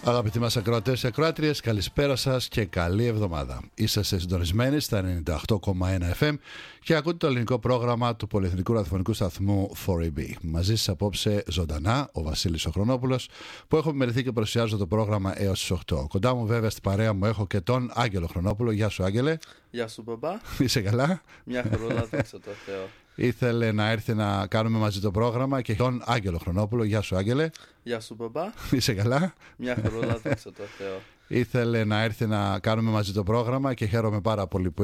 Αγαπητοί μας ακροατές και ακροάτριες, καλησπέρα σας και καλή εβδομάδα. Είσαστε συντονισμένοι στα 98,1 FM και ακούτε το ελληνικό πρόγραμμα του Πολυεθνικού Ραδιοφωνικού Σταθμού 4EB. Μαζί σας απόψε ζωντανά ο Βασίλης ο Χρονόπουλος, που έχω επιμεληθεί και παρουσιάζω το πρόγραμμα έως τις 8. Κοντά μου, βέβαια, στην παρέα μου έχω και τον Άγγελο Χρονόπουλο. Γεια σου, Άγγελε. Γεια σου, μπαμπά. Είσαι καλά? Μια χαρούλα, δόξα τω Θεώ. Ήθελε να έρθει να κάνουμε μαζί το πρόγραμμα και τον Άγγελο Χρονόπουλο. Γεια σου, Άγγελε. Γεια σου, μπαμπά. Είσαι καλά? Μια χαρούλα, δόξα τω Θεώ. Ήθελε να έρθει να κάνουμε μαζί το πρόγραμμα και χαίρομαι πάρα πολύ που